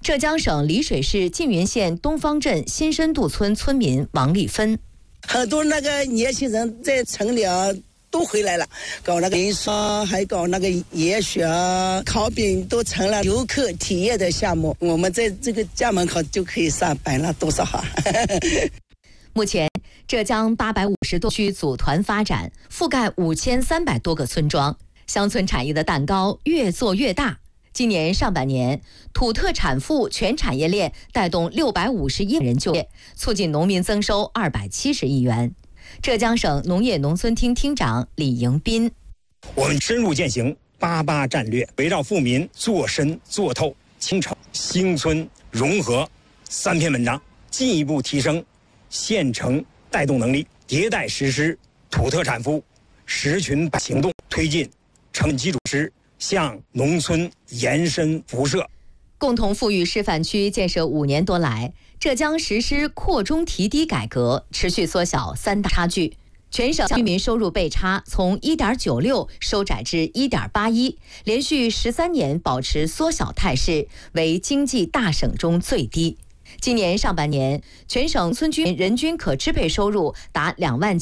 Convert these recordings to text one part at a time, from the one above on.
浙江省丽水市缙云县东方镇新深渡村村民王丽芬， 很多那个年轻人在城里都回来了，搞那个印刷，还搞那个研学烤饼，都成了游客体验的项目。我们在这个家门口就可以上班了，多少好！ 目前，浙江850多区组团发展，覆盖5300多个村庄，乡村产业的蛋糕越做越大。今年上半年，土特产赋全产业链带动650亿人就业，促进农民增收270亿元。浙江省农业农村厅厅长李迎斌： 我们深入践行88战略，围绕富民做深做透、清炒兴村融合3篇文章，进一步提升县城带动能力，迭代实施土特产赋实群行动，推进成本基础设施向农村延伸辐射。 共同富裕示范区建设5年多来，浙江实施扩中提低改革，持续缩小3大差距。全省居民收入倍差从 1.96 收窄至 1.81， 连续13年保持缩小态势，为经济大省中最低。今年上半年，全省村居民人均可支配收入达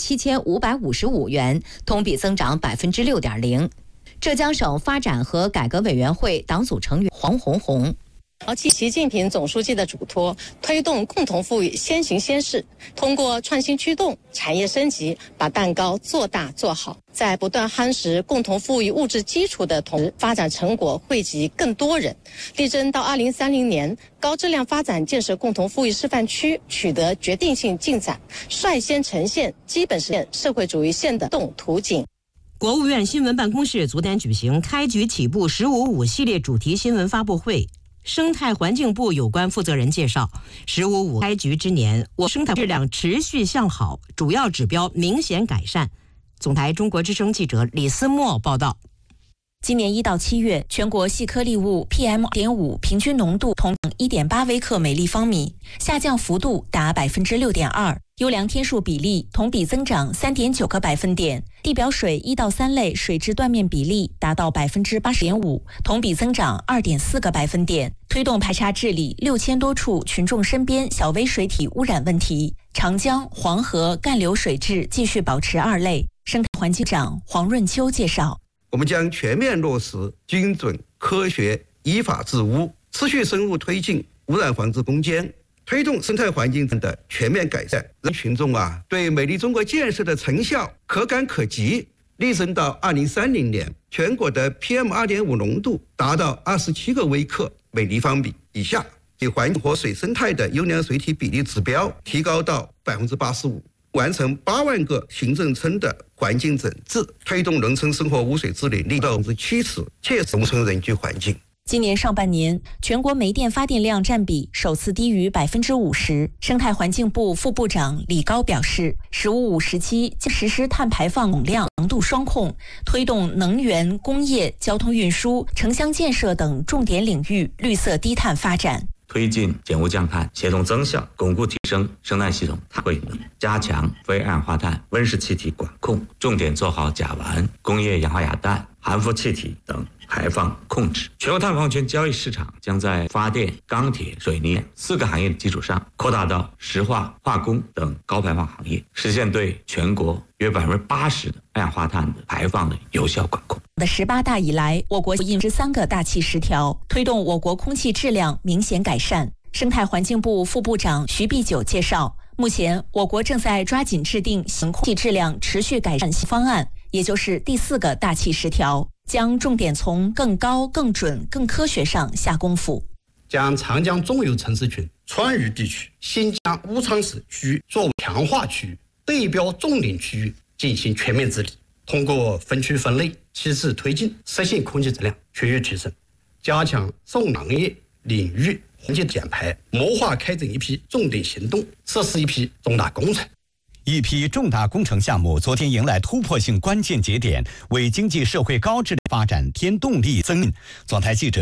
27555元，同比增长 6.0%。浙江省发展和改革委员会党组成员黄红红： 继习近平总书记的嘱托，推动共同富裕先行先试，通过创新驱动、产业升级，把蛋糕做大做好，在不断夯实共同富裕物质基础的同时，发展成果惠及更多人，力争到2030年，高质量发展建设共同富裕示范区取得决定性进展，率先呈现基本实现社会主义现的动图景。 国务院新闻办公室昨天举行开局起步“15.5”系列主题新闻发布会。生态环境部有关负责人介绍，“15.5”开局之年，我生态质量持续向好，主要指标明显改善。总台中国之声记者李思墨报道。 今年1到7月，全国细颗粒物 PM2.5 平均浓度同1.8微克每立方米，下降幅度达 6.2%， 优良天数比例同比增长 3.9个百分点，地表水1到3类水质断面比例达到 80.5%， 同比增长 2.4个百分点，推动排查治理6000多处群众身边小微水体污染问题，长江、黄河干流水质继续保持2类。生态环境长黄润秋介绍， 我们将全面落实精准、科学、依法治污，持续深入推进污染防治攻坚，推动生态环境的全面改善，让群众对美丽中国建设的成效可感可及，力争到2030年，全国的 PM2.5 浓度达到27个微克每立方米以下，对环境和水生态的优良水体比例指标提高到 85%。完成8万个行政村的环境整治，推动农村生活污水治理率到70%，切实农村人居环境。 今年上半年，全国煤电发电量占比首次低于 50%。生态环境部副部长李高表示，“15.5”时期将实施碳排放总量强度双控，推动能源、工业、交通运输、城乡建设等重点领域绿色低碳发展。 推进减污降碳，协同增效，巩固提升生态系统碳汇能，加强非二氧化碳、温室气体管控，重点做好甲烷、工业氧化亚氮、含氟气体等排放控制。全国碳矿权交易市场将在发电、钢铁、水泥4个行业的基础上，扩大到石化、化工等高排放行业，实现对全国约80%的二氧化碳的排放的有效管控。 18大以来，我国印制3个大气10条，推动我国空气质量明显改善。生态环境部副部长徐碧九介绍，目前我国正在抓紧制定空气质量持续改善方案，也就是第4个大气10条，将重点从更高、更准、更科学上下功夫。 将长江中游城市群、川渝地区、新疆乌昌市区域作为强化区域、对标重点区域进行全面治理，通过分区分类、梯次推进，实现空气质量全域提升，加强重行业领域环境减排，谋划开展一批重点行动，实施一批重大工程。 一批重大工程项目昨天迎来突破性关键节点，为经济社会高质量发展添动力增运。总台记者